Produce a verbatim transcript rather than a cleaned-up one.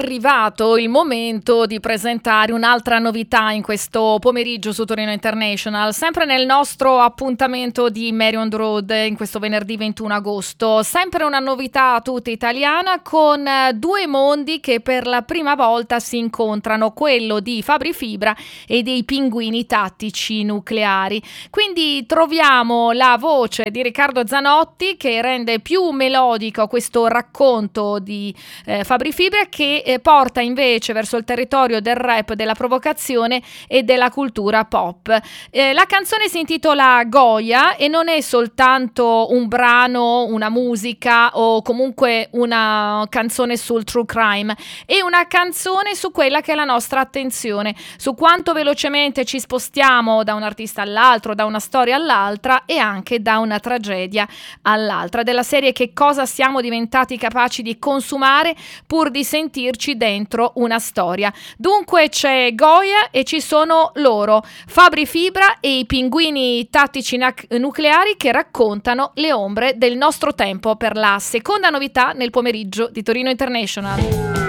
arrivato il momento di presentare un'altra novità in questo pomeriggio su Torino International, sempre nel nostro appuntamento di Mary on the Road in questo venerdì ventuno agosto. Sempre una novità tutta italiana, con due mondi che per la prima volta si incontrano, quello di Fabri Fibra e dei pinguini tattici nucleari. Quindi troviamo la voce di Riccardo Zanotti che rende più melodico questo racconto di eh, Fabri Fibra, che eh, porta invece verso il territorio del rap, della provocazione e della cultura pop. Eh, la canzone si intitola Goya e non è soltanto un brano, una musica o comunque una canzone sul true crime, è una canzone su quella che è la nostra attenzione, su quanto velocemente ci spostiamo da un artista all'altro, da una storia all'altra e anche da una tragedia all'altra, della serie che cosa siamo diventati capaci di consumare pur di sentirci dentro una storia. Dunque c'è Goya e ci sono loro, Fabri Fibra e i pinguini tattici nac- nucleari, che raccontano le ombre del nostro tempo per la seconda novità nel pomeriggio di Torino International.